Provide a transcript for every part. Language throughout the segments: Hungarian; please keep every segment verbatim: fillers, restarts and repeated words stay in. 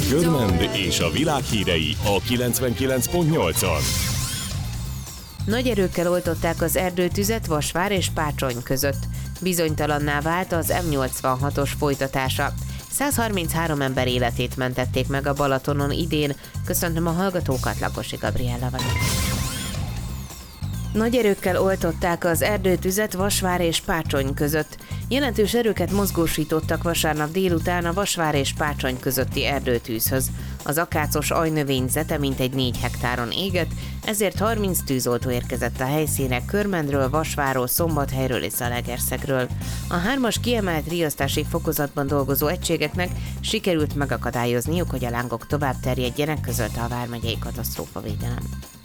Körmend és a világ hírei a kilencvenkilenc pont nyolcon. Nagy erőkkel oltották az erdőtüzet Vasvár és Pácsony között. Bizonytalanná vált az M nyolcvanhatos folytatása. száz harminchárom ember életét mentették meg a Balatonon idén. Köszöntöm a hallgatókat, Lakosi Gabriella vagyok. Nagy erőkkel oltották az erdőtüzet Vasvár és Pácsony között. Jelentős erőket mozgósítottak vasárnap délután a Vasvár és Pácsony közötti erdőtűzhöz. Az akácos ajnövényzete mintegy négy hektáron égett, ezért harminc tűzoltó érkezett a helyszínre Körmendről, Vasvárról, Szombathelyről és Zalaegerszegről. A hármas kiemelt riasztási fokozatban dolgozó egységeknek sikerült megakadályozniuk, hogy a lángok tovább terjedjenek, közölte a vármegyei katasztrófavédelem.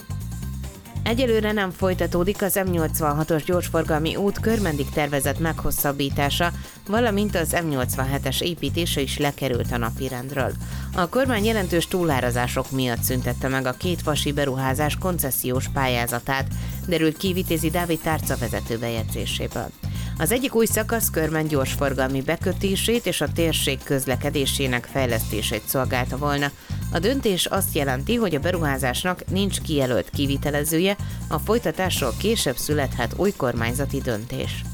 Egyelőre nem folytatódik az M nyolcvanhatos gyorsforgalmi út Körmendig tervezett meghosszabbítása, valamint az M nyolcvanhetes építése is lekerült a napirendről. A kormány jelentős túlárazások miatt szüntette meg a két vasi beruházás koncesziós pályázatát, derült ki Vitézi Dávid tárcavezető bejegyzéséből. Az egyik új szakasz Körmend gyorsforgalmi bekötését és a térség közlekedésének fejlesztését szolgálta volna. A döntés azt jelenti, hogy a beruházásnak nincs kijelölt kivitelezője, a folytatásról később születhet új kormányzati döntés.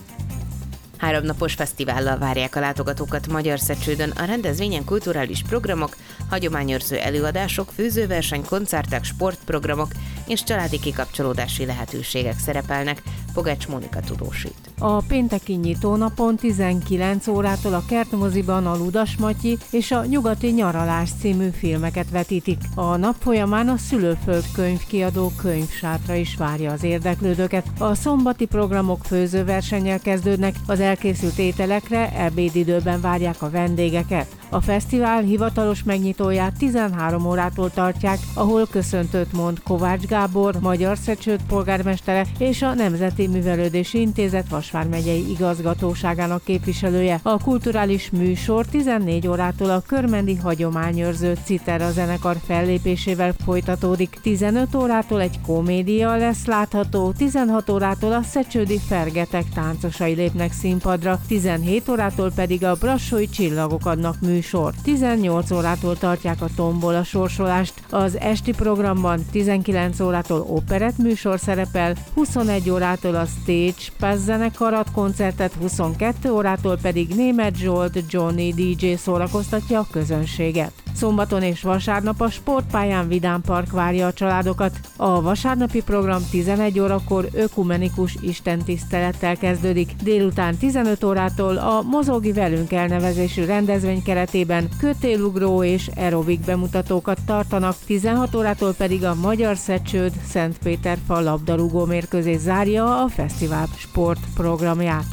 Háromnapos fesztivállal várják a látogatókat Magyarszecsődön. A rendezvényen kulturális programok, hagyományőrző előadások, főzőverseny, koncertek, sportprogramok és családi kikapcsolódási lehetőségek szerepelnek. Pogács Mónika tudósít. A pénteki nyitónapon tizenkilenc órától a Kertmoziban a Ludas Matyi és a Nyugati Nyaralás című filmeket vetítik. A nap folyamán a Szülőföld könyvkiadó könyvsátra is várja az érdeklődőket. A szombati programok főzőversennyel kezdődnek, az elkészült ételekre ebédidőben várják a vendégeket. A fesztivál hivatalos megnyitóját tizenhárom órától tartják, ahol köszöntőt mond Kovács Gábor, Magyarszecsőd polgármestere és a Nemzeti Művelődési Intézet Vas megyei igazgatóságának képviselője. A kulturális műsor tizennégy órától a körmendi hagyományőrző Citera zenekar fellépésével folytatódik. tizenöt órától egy komédia lesz látható, tizenhat órától a szecsődi Fergetek táncosai lépnek színpadra, tizenhét órától pedig a Brassói Csillagok adnak műsor. tizennyolc órától tartják a tombola sorsolást. Az esti programban tizenkilenc órától operett műsor szerepel, huszonegy órától a Stage Pass zenekar ad koncertet, huszonkettő órától pedig Németh Zsolt Johnny dé dzsé szórakoztatja a közönséget. Szombaton és vasárnap a sportpályán Vidám Park várja a családokat. A vasárnapi program tizenegy órakor ökumenikus istentisztelettel kezdődik. Délután tizenöt órától a Mozogj velünk elnevezésű rendezvény keretében kötélugró és aerobik bemutatókat tartanak, tizenhat órától pedig a Magyarszecsőd Szentpéterfa labdarúgó mérkőzés zárja a fesztivál sportprogramját.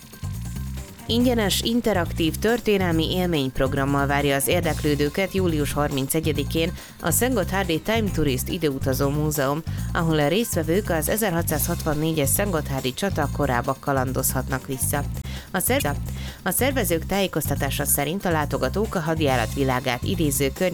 Ingyenes, interaktív történelmi élményprogrammal várja az érdeklődőket július harmincegyedikén a Szentgotthárdi Time Tourist időutazó múzeum, ahol a résztvevők az ezerhatszázhatvannégyes szentgotthárdi csata korába kalandozhatnak vissza. A, szerv- a szervezők tájékoztatása szerint a látogatók a hadjárat világát idéző környezetben